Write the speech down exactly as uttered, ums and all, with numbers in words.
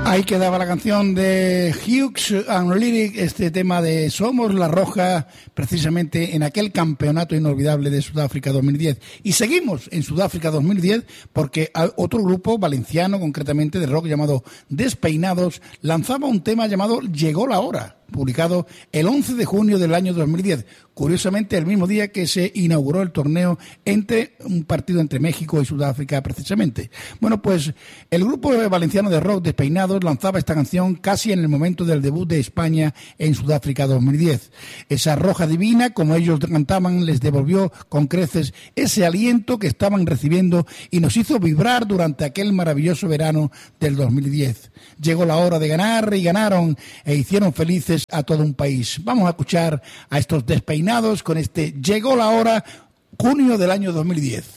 Ahí quedaba la canción de Hughes and Lyric, este tema de Somos la Roja, precisamente en aquel campeonato inolvidable de Sudáfrica dos mil diez. Y seguimos en Sudáfrica dos mil diez porque otro grupo valenciano, concretamente de rock llamado Despeinados, lanzaba un tema llamado Llegó la Hora, publicado el once de junio del año dos mil diez, curiosamente el mismo día que se inauguró el torneo entre un partido entre México y Sudáfrica precisamente. Bueno, pues el grupo valenciano de rock Despeinados lanzaba esta canción casi en el momento del debut de España en Sudáfrica dos mil diez. Esa roja divina, como ellos cantaban, les devolvió con creces ese aliento que estaban recibiendo y nos hizo vibrar durante aquel maravilloso verano del dos mil diez. Llegó la hora de ganar y ganaron e hicieron felices a todo un país. Vamos a escuchar a estos Despeinados con este Llegó la Hora, junio del año dos mil diez.